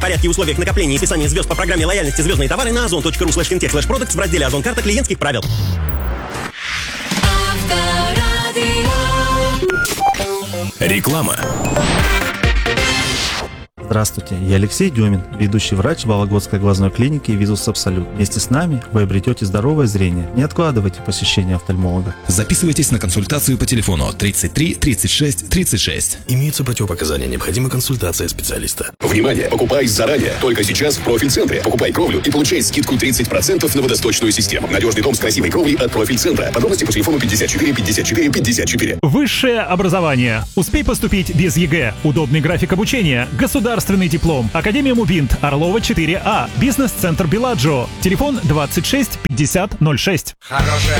Порядки и условиях накопления и писания звезд по программе лояльности «Звездные товары» на ozon.ru/fintech/products в разделе «Озон Карта» клиентских правил. Реклама. Здравствуйте, я Алексей Дюмин, ведущий врач Вологодской глазной клиники «Визус Абсолют». Вместе с нами вы обретете здоровое зрение. Не откладывайте посещение офтальмолога. Записывайтесь на консультацию по телефону 33 36 36. Имеются противопоказания, необходима консультация специалиста. Внимание! Покупай заранее. Только сейчас в Профиль-центре. Покупай кровлю и получай скидку 30% на водосточную систему. Надежный дом с красивой кровлей от Профиль-центра. Подробности по телефону 54 54 54. Высшее образование. Успей поступить без ЕГЭ. Удобный график обучения. Государственный диплом. Академия Мубинт. Орлова 4А. Бизнес-центр Беладжо. Телефон 26 50 06. Хорошая